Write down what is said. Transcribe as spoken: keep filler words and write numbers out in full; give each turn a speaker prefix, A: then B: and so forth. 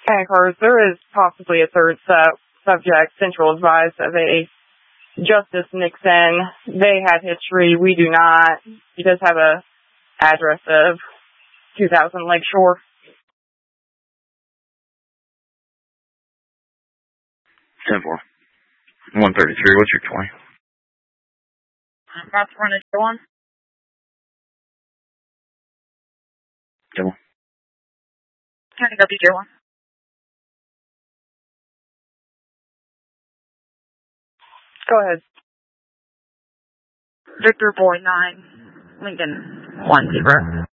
A: Anchors, there is possibly a third sub subject, Central advised of a Justice Nixon. They had history. We do not. He does have a address of two thousand Lakeshore.
B: ten four. one thirty-three, what's your twenty?
C: I'm about to run a one.
B: J one.
C: County W J one.
A: Go ahead.
C: Victor Boy nine, Lincoln one zero.